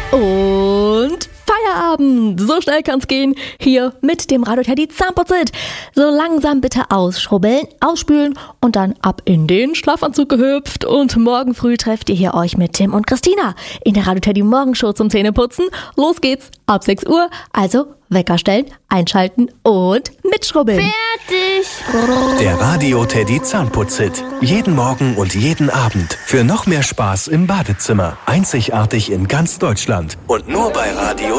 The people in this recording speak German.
Und Feierabend. So schnell kann's gehen. Hier mit dem Radio Teddy Zahnputz-It. So langsam bitte ausschrubbeln, ausspülen und dann ab in den Schlafanzug gehüpft. Und morgen früh trefft ihr hier euch mit Tim und Christina in der Radio Teddy Morgenshow zum Zähneputzen. Los geht's ab 6 Uhr. Also Wecker stellen, einschalten und mitschrubbeln. Fertig. Der Radio Teddy Zahnputz-It. Jeden Morgen und jeden Abend. Für noch mehr Spaß im Badezimmer. Einzigartig in ganz Deutschland. Und nur bei Radio